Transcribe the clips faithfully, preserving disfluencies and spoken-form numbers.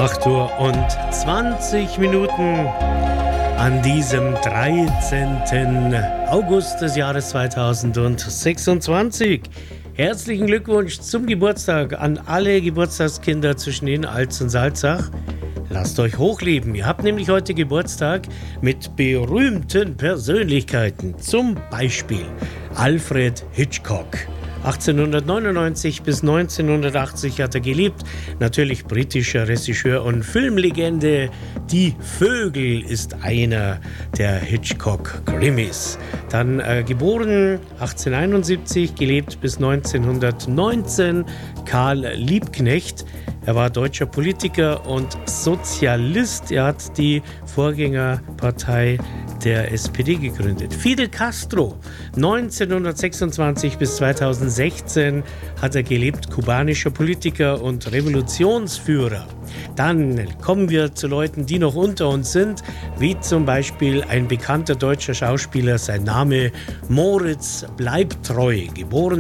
acht Uhr und zwanzig Minuten an diesem dreizehnten August des Jahres zweitausendsechsundzwanzig. Herzlichen Glückwunsch zum Geburtstag an alle Geburtstagskinder zwischen Ihnen, Alz und Salzach. Lasst euch hochleben. Ihr habt nämlich heute Geburtstag mit berühmten Persönlichkeiten. Zum Beispiel Alfred Hitchcock. achtzehnhundertneunundneunzig bis neunzehnhundertachtzig hat er gelebt. Natürlich britischer Regisseur und Filmlegende. Die Vögel ist einer der Hitchcock-Krimis. Dann äh, geboren achtzehnhunderteinundsiebzig, gelebt bis neunzehnhundertneunzehn, Karl Liebknecht. Er war deutscher Politiker und Sozialist. Er hat die Vorgängerpartei der S P D gegründet. Fidel Castro, neunzehnhundertsechsundzwanzig bis zweitausendsechzehn hat er gelebt, kubanischer Politiker und Revolutionsführer. Dann kommen wir zu Leuten, die noch unter uns sind, wie zum Beispiel ein bekannter deutscher Schauspieler, sein Name Moritz Bleibtreu, geboren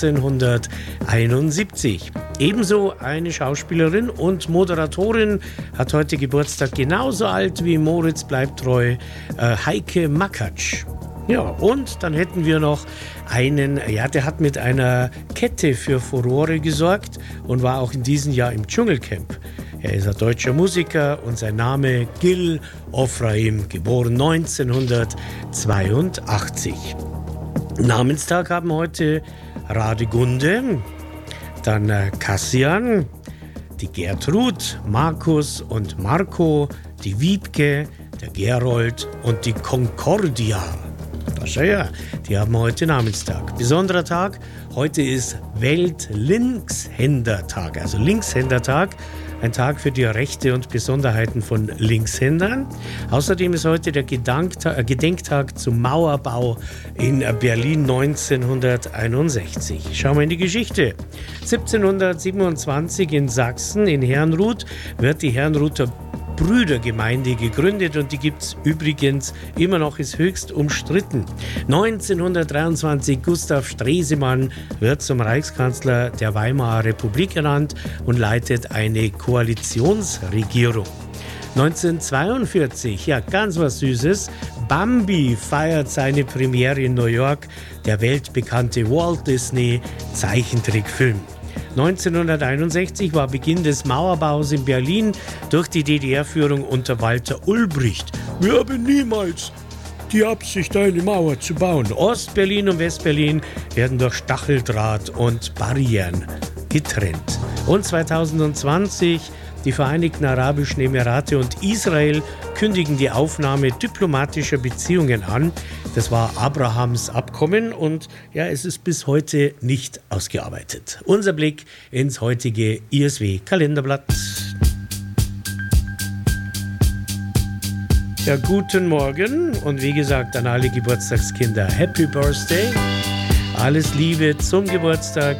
neunzehnhunderteinundsiebzig. Ebenso eine Schauspielerin und Moderatorin hat heute Geburtstag, genauso alt wie Moritz Bleibtreu, äh, Heike Makatsch. Ja, und dann hätten wir noch einen, ja, der hat mit einer Kette für Furore gesorgt und war auch in diesem Jahr im Dschungelcamp. Er ist ein deutscher Musiker und sein Name Gil Ofraim, geboren neunzehnhundertzweiundachtzig. Namenstag haben heute Radegunde, dann äh, Kassian, die Gertrud, Markus und Marco, die Wiebke, der Gerold und die Concordia. Das ist ja, ja, die haben heute Namenstag. Besonderer Tag, heute ist Welt-Linkshändertag, also Linkshändertag. Ein Tag für die Rechte und Besonderheiten von Linkshändern. Außerdem ist heute der Gedenktag, äh, Gedenktag zum Mauerbau in Berlin neunzehnhunderteinundsechzig. Schauen wir in die Geschichte. siebzehnhundertsiebenundzwanzig in Sachsen, in Herrnrut, wird die Herrnruter Brüdergemeinde gegründet und die gibt es übrigens immer noch, ist höchst umstritten. neunzehnhundertdreiundzwanzig Gustav Stresemann wird zum Reichskanzler der Weimarer Republik ernannt und leitet eine Koalitionsregierung. neunzehnhundertzweiundvierzig, ja, ganz was Süßes. Bambi feiert seine Premiere in New York, der weltbekannte Walt Disney Zeichentrickfilm. neunzehnhunderteinundsechzig war Beginn des Mauerbaus in Berlin durch die D D R-Führung unter Walter Ulbricht. Wir haben niemals die Absicht, eine Mauer zu bauen. Ostberlin und Westberlin werden durch Stacheldraht und Barrieren getrennt. Und zweitausendzwanzig, die Vereinigten Arabischen Emirate und Israel kündigen die Aufnahme diplomatischer Beziehungen an. Das war Abrahams Abkommen und ja, es ist bis heute nicht ausgearbeitet. Unser Blick ins heutige I S W-Kalenderblatt. Ja, guten Morgen und wie gesagt an alle Geburtstagskinder, Happy Birthday. Alles Liebe zum Geburtstag.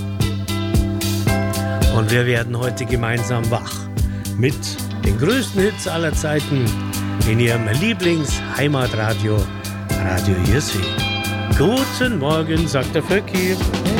Und wir werden heute gemeinsam wach mit den größten Hits aller Zeiten in Ihrem Lieblingsheimatradio, Radio I S W. Guten Morgen, sagt der Vöcki.